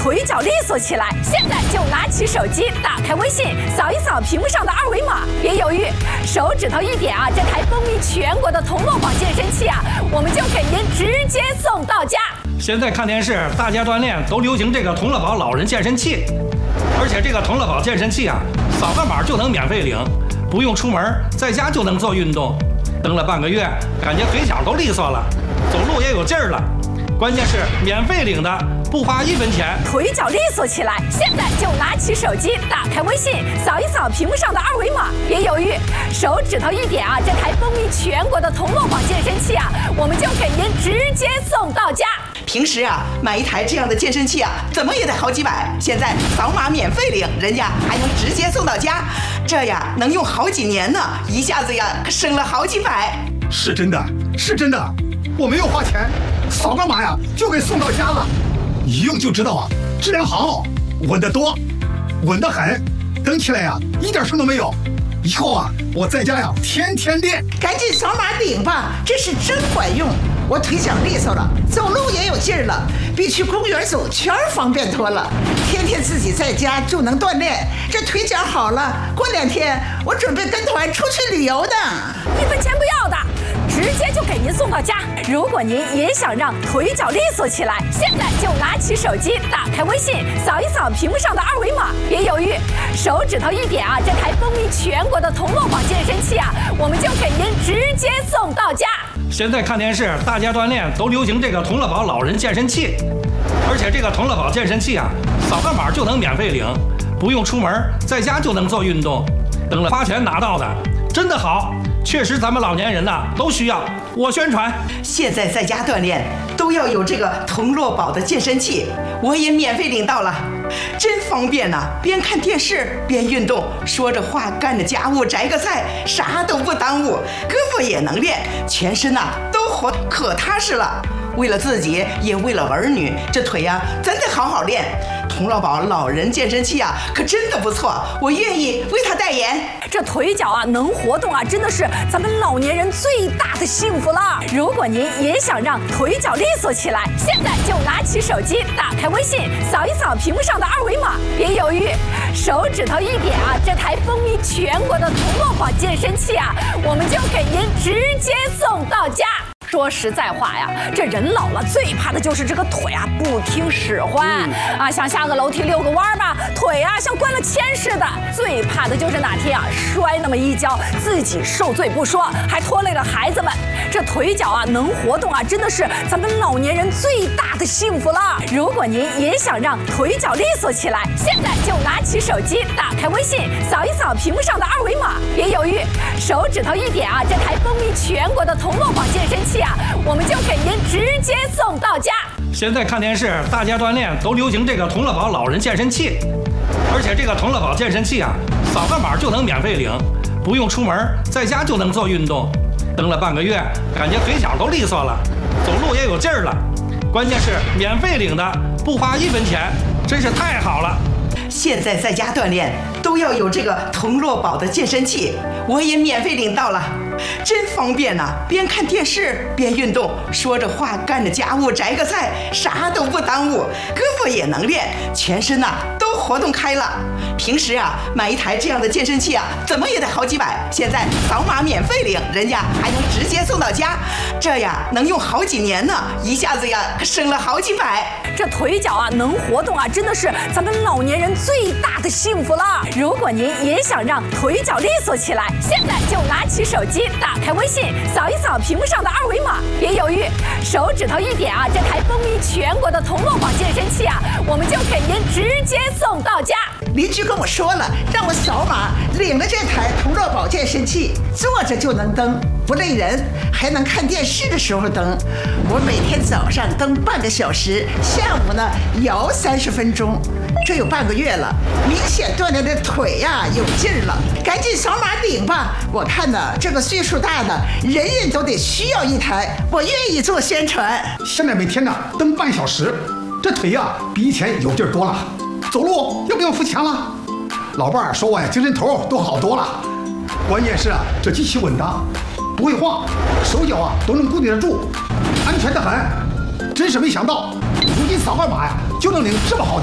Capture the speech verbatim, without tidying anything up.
腿脚利索起来，现在就拿起手机，打开微信，扫一扫屏幕上的二维码，别犹豫，手指头一点啊，这台风靡全国的童乐宝健身器啊，我们就给您直接送到家。 现在看电视，大家锻炼都流行这个童乐宝老人健身器，而且这个童乐宝健身器啊，扫个码就能免费领，不用出门，在家就能做运动。蹬了半个月，感觉腿脚都利索了，走路也有劲儿了。关键是免费领的，不花一分钱， 腿脚利索起来。现在就拿起手机，打开微信，扫一扫屏幕上的二维码，别犹豫，手指头一点啊，这台风靡全国的童乐宝健身器啊，我们就给您直接送到家。 平时啊，买一台这样的健身器啊，怎么也得好几百，现在扫码免费领，人家还能直接送到家，这呀能用好几年呢，一下子呀省了好几百。 是真的，是真的，我没有花钱，扫个码呀就给送到家了，一用就知道啊，质量好，稳得多，稳得很，蹬起来呀一点声都没有。以后啊，我在家呀天天练。 赶紧扫码领吧，这是真管用。我腿脚利索了，走路也有劲儿了，比去公园走圈方便多了。天天自己在家就能锻炼，这腿脚好了，过两天我准备跟团出去旅游的。 一分钱不要的，直接就给您送到家。如果您也想让腿脚利索起来，现在就拿起手机，打开微信，扫一扫屏幕上的二维码，别犹豫，手指头一点啊，这台风靡全国的童乐宝健身器啊，我们就给您直接送到家。 现在看电视，大家锻炼都流行这个童乐宝老人健身器，而且这个童乐宝健身器啊，扫个码就能免费领，不用出门，在家就能做运动。等了花钱拿到的，真的好，确实咱们老年人呐都需要。我宣传， 现在在家锻炼都要有这个童乐宝的健身器，我也免费领到了，真方便呐、啊！边看电视边运动，说着话干着家务，摘个菜，啥都不耽误，胳膊也能练，全身呐、啊、都活可踏实了。为了自己，也为了儿女，这腿呀、啊、真得好好练。童乐宝老人健身器啊，可真的不错，我愿意为他代言。 这腿脚啊能活动啊，真的是咱们老年人最大的幸福了。如果您也想让腿脚利索起来，现在就拿起手机，打开微信，扫一扫屏幕上的二维码，别犹豫，手指头一点啊，这台风靡全国的童乐宝健身器啊，我们就给您直接送到家。说实在话呀，这人老了最怕的就是这个腿啊不听使唤、嗯、啊，想下个楼梯遛个弯吧，腿啊像灌了铅似的。最怕的就是哪天啊摔那么一跤，自己受罪不说，还拖累了孩子们。这腿脚啊能活动啊，真的是咱们老年人最大的幸福了。如果您也想让腿脚利索起来，现在就拿起手机，打开微信，扫一扫屏幕上的二维码，别犹豫，手指头一点啊，这台风靡全国的童乐宝健身器啊，我们就给您直接送到家。 现在看电视，大家锻炼都流行这个童乐宝老人健身器，而且这个童乐宝健身器啊，扫个码就能免费领，不用出门，在家就能做运动。蹬了半个月，感觉腿脚都利索了，走路也有劲儿了。关键是免费领的，不花一分钱，真是太好了。 现在在家锻炼都要有这个童乐宝的健身器，我也免费领到了，真方便呐、啊！边看电视边运动，说着话干着家务，摘个菜，啥都不耽误，胳膊也能练，全身呐、啊、都活动开了。平时啊，买一台这样的健身器啊，怎么也得好几百，现在扫码免费领，人家还能直接送到家，这呀能用好几年呢，一下子呀省了好几百。 这腿脚啊能活动啊，真的是咱们老年人最大的幸福了。如果您也想让腿脚利索起来，现在就拿起手机，打开微信，扫一扫屏幕上的二维码，别犹豫，手指头一点啊，这台风靡全国的童乐宝健身器啊，我们就给您直接送到家。 邻居跟我说了，让我扫码领了这台童乐宝健身器，坐着就能蹬，不累人，还能看电视的时候蹬。我每天早上蹬半个小时，下午呢摇三十分钟，这有半个月了，明显锻炼的腿呀、啊、有劲儿了。赶紧扫码领吧！我看呢，这个岁数大的人人都得需要一台，我愿意做宣传。 现在每天呢蹬半小时，这腿呀、啊、比以前有劲儿多了，走路又不用付钱了。老伴儿说我呀精神头都好多了，关键是啊这机器稳当，不会晃，手脚啊都能固定得住，安全得很。真是没想到，如今扫个码呀就能领这么好的。